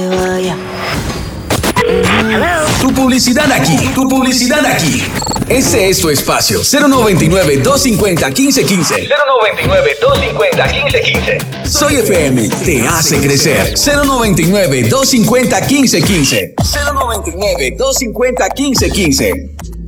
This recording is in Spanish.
vaya. Tu publicidad aquí, tu publicidad aquí. Ese es tu espacio. 099-250-1515. 099-250-1515. Soy FM, te hace crecer. 099-250-1515. 099-250-1515.